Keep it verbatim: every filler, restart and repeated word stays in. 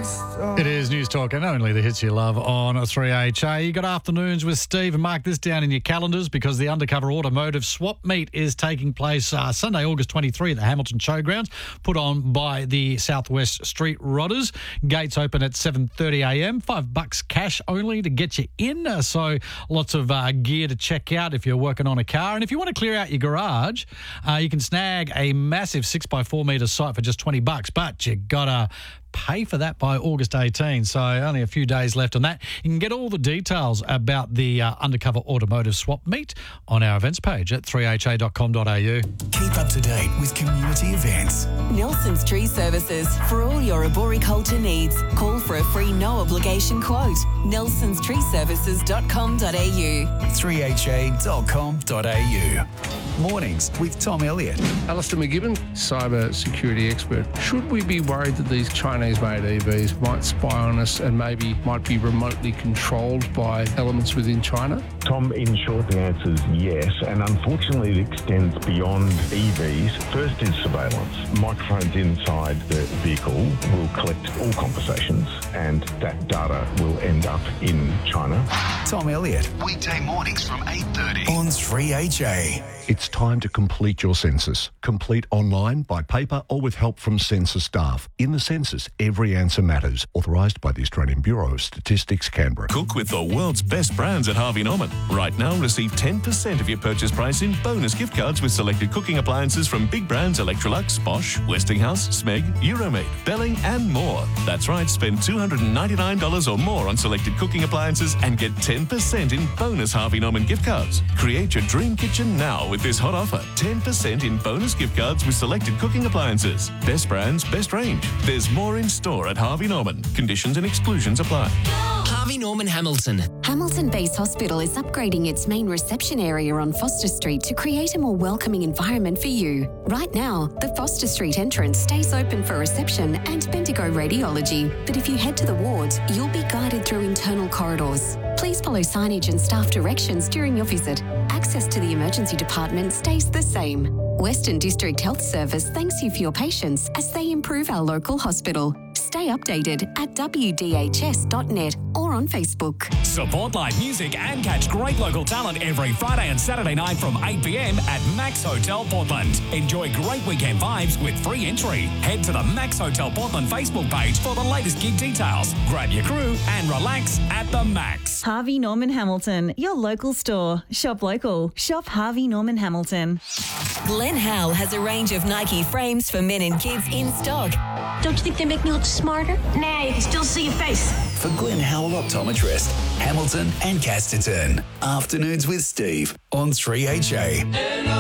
Mornings. Oh. It is News Talk and only the hits you love on three H A. You got afternoons with Steve, and mark this down in your calendars because the Undercover Automotive Swap Meet is taking place uh, Sunday, August twenty-third at the Hamilton Showgrounds, put on by the Southwest Street Rodders. Gates open at seven thirty a m. Five bucks cash only to get you in. Uh, so lots of uh, gear to check out if you're working on a car. And if you want to clear out your garage, uh, you can snag a massive six by four metre site for just twenty bucks, but you got to pay for that by August eighteenth, so only a few days left on that. You can get all the details about the uh, Undercover Automotive Swap Meet on our events page at three h a dot com dot a u. Keep up to date with community events. Nelson's Tree Services. For all your arboriculture needs, call for a free no obligation quote. nelsons tree services dot com dot a u. three h a dot com dot a u. Mornings with Tom Elliott. Alistair McGibbon, cyber security expert. Should we be worried that these Chinese-made E Vs might spy on us and maybe might be remotely controlled by elements within China? Tom, in short, the answer is yes, and unfortunately it extends beyond E Vs. First is surveillance. Microphones inside the vehicle will collect all conversations, and that data will end up in China. Tom Elliott. Weekday mornings from eight thirty on three H A. It's time to complete your census. Complete online, by paper, or with help from census staff. In the census, every answer matters. Authorised by the Australian Bureau of Statistics, Canberra. Cook with the world's best brands at Harvey Norman. Right now, receive ten percent of your purchase price in bonus gift cards with selected cooking appliances from big brands Electrolux, Bosch, Westinghouse, Smeg, Euromade, Belling, and more. That's right, spend two hundred ninety-nine dollars or more on selected cooking appliances and get ten percent in bonus Harvey Norman gift cards. Create your dream kitchen now with this hot offer. ten percent in bonus gift cards with selected cooking appliances. Best brands, best range. There's more in store at Harvey Norman. Conditions and exclusions apply. Harvey Norman Hamilton. Hamilton Base Hospital is upgrading its main reception area on Foster Street to create a more welcoming environment for you. Right now, the Foster Street entrance stays open for reception and Bendigo radiology, but if you head to the wards, you'll be guided through internal corridors. Please follow signage and staff directions during your visit. Access to the emergency department stays the same. Western District Health Service thanks you for your patience as they improve our local hospital. Stay updated at w d h s dot net or on Facebook. Support live music and catch great local talent every Friday and Saturday night from eight p m at Max Hotel Portland. Enjoy great weekend vibes with free entry. Head to the Max Hotel Portland Facebook page for the latest gig details. Grab your crew and relax at the Max. Harvey Norman Hamilton, your local store. Shop local. Shop Harvey Norman Hamilton. Glen Howell has a range of Nike frames for men and kids in stock. Don't you think they make me look smarter? Nah, you can still see your face. For Glen Howell Optometrist, Hamilton and Casterton. Afternoons with Steve on three H A.